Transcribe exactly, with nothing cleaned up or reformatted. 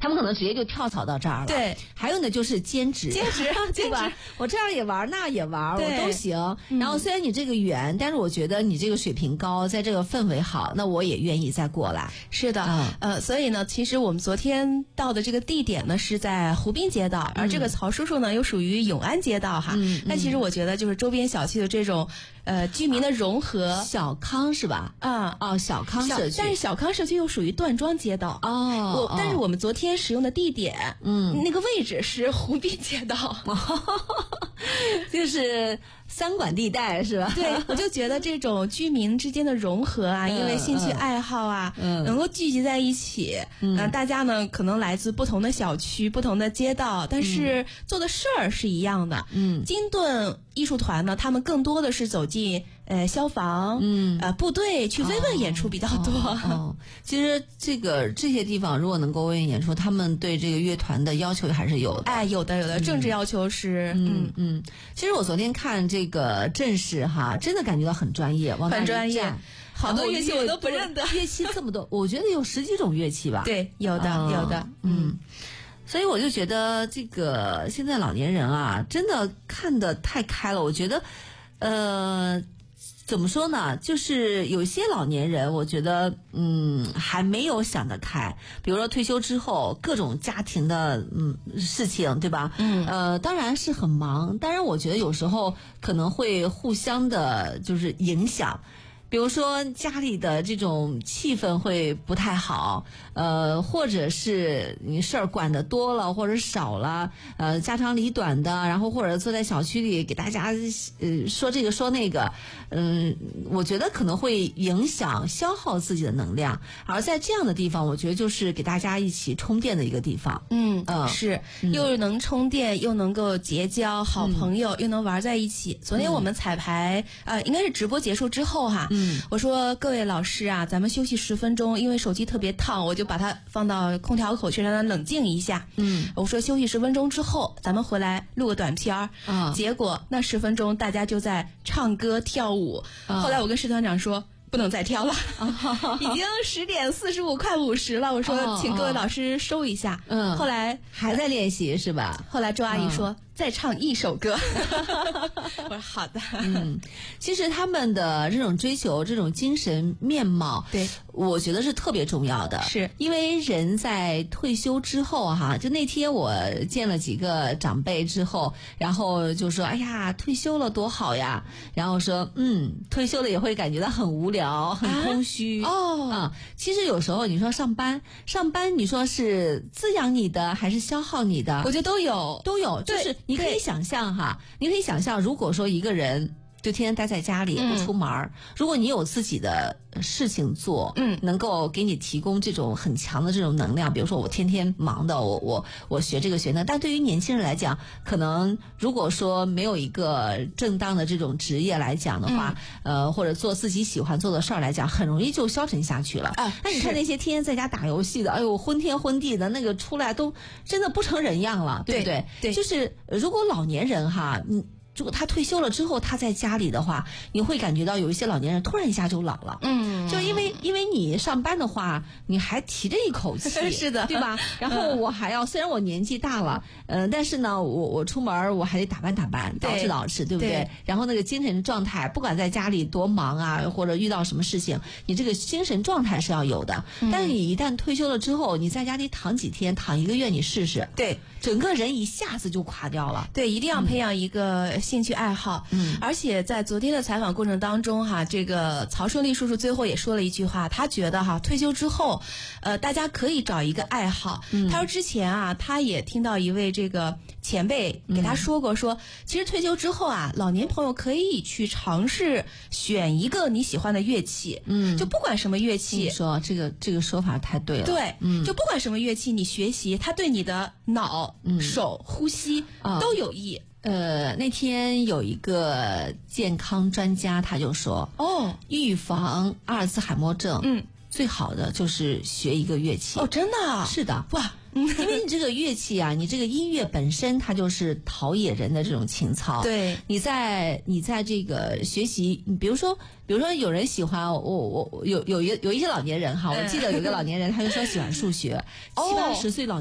他们可能直接就跳槽到这儿了。 对， 还有呢就是兼职， 兼职， 对吧？我这样也玩，那也玩，我都行。 嗯、 然后虽然你这个远，但是我觉得你这个水平高，在这个氛围好，那我也愿意再过来。 是的，嗯、呃，所以呢，其实我们昨天到的这个地点呢是在湖滨街道，而这个曹叔叔呢又属于永安街道哈。嗯，但其实我觉得就是周边小区的这种呃居民的融合， 啊、小康是吧？ 啊、 嗯、哦，小康社区， 但是小康社区又属于段庄街道哦。 我但是我们昨天使用的地点， 嗯， 那个位置是湖滨街道， 就是三管地带是吧？ 对，我就觉得这种居民之间的融合啊，因为兴趣爱好啊， 嗯、 能够聚集在一起。嗯、呃，大家呢可能来自不同的小区、不同的街道，但是做的事儿是一样的。 嗯， 金盾艺术团呢，他们更多的是走进呃消防、 嗯呃部队去慰问演出比较多。 哦哦哦、其实这个这些地方如果能够慰问演出，他们对这个乐团的要求还是有的。 哎，有的有的，政治要求是嗯嗯嗯。其实我昨天看这个阵势哈，真的感觉到很专业，往那很专业。好多乐器我都不认得， 乐器这么多，我觉得有十几种乐器吧。 对，有的、嗯、有的， 嗯。所以我就觉得这个现在老年人啊，真的看得太开了。我觉得，呃，怎么说呢？就是有些老年人，我觉得，嗯，还没有想得开。比如说退休之后，各种家庭的嗯事情，对吧？ 嗯。 呃，当然是很忙。当然，我觉得有时候可能会互相的，就是影响。比如说家里的这种气氛会不太好，呃，或者是你事儿管得多了或者少了，呃，家长里短的，然后或者坐在小区里给大家呃说这个说那个，嗯、呃，我觉得可能会影响消耗自己的能量。而在这样的地方，我觉得就是给大家一起充电的一个地方。 嗯嗯， 是，又能充电，又能够结交好朋友，嗯、又能玩在一起。昨天我们彩排，嗯、呃，应该是直播结束之后哈。嗯。我说各位老师啊，咱们休息十分钟，因为手机特别烫，我就把它放到空调口去让它冷静一下。嗯，我说休息十分钟之后，咱们回来录个短片儿。啊，结果那十分钟大家就在唱歌跳舞。啊、后来我跟石团长说。不能再跳了，哦、已经十点四十五，快五十了。我说，哦、请各位老师收一下。嗯，后来还在练习是吧？ 后来周阿姨说。嗯再唱一首歌。我说好的。 嗯，其实他们的这种追求，这种精神面貌， 对， 我觉得是特别重要的。 是因为人在退休之后哈，就那天我见了几个长辈之后，然后就说：“哎呀，退休了多好呀！”然后说：“嗯，退休了也会感觉到很无聊、很空虚。”啊、哦啊，其实有时候你说上班，上班你说是滋养你的还是消耗你的？ 我觉得都有， 都有，就是。你可以想象哈，你可以想象，如果说一个人就天天待在家里不出门、嗯、如果你有自己的事情做，嗯，能够给你提供这种很强的这种能量，比如说我天天忙的，我我我学这个学那，但对于年轻人来讲，可能如果说没有一个正当的这种职业来讲的话，嗯、呃，或者做自己喜欢做的事儿来讲，很容易就消沉下去了。啊，那你看那些天天在家打游戏的，哎呦，昏天昏地的那个出来都真的不成人样了，对不对？ 对， 就是如果老年人哈，你。如果他退休了之后，他在家里的话，你会感觉到有一些老年人突然一下就老了。嗯，就因为因为你上班的话，你还提着一口气， 是的， 对吧？然后我还要，虽然我年纪大了，嗯、呃，但是呢，我我出门我还得打扮打扮，捯饬捯饬，对不对？对，然后那个精神状态，不管在家里多忙啊，或者遇到什么事情，你这个精神状态是要有的。嗯、但是你一旦退休了之后，你在家里躺几天，躺一个月，你试试， 对， 整个人一下子就垮掉了。 对，一定要培养一个。嗯兴趣爱好，嗯，而且在昨天的采访过程当中哈，这个曹顺利叔叔最后也说了一句话，他觉得哈退休之后，呃，大家可以找一个爱好。嗯、他说之前啊，他也听到一位这个前辈给他说过说，说、嗯、其实退休之后啊，老年朋友可以去尝试选一个你喜欢的乐器，嗯，就不管什么乐器。 你说这个这个说法太对了， 对，嗯，就不管什么乐器，你学习，它对你的脑、嗯、手、呼吸、啊、都有益。 呃，那天有一个健康专家，他就说，哦，预防阿尔兹海默症，嗯，最好的就是学一个乐器。 哦，真的？ 是的，哇。因为你这个乐器啊，你这个音乐本身它就是陶冶人的这种情操。对，你在你在这个学习，比如说，比如说有人喜欢我，我有有一有一些老年人哈，我记得有一个老年人他就说喜欢数学，七八十岁老。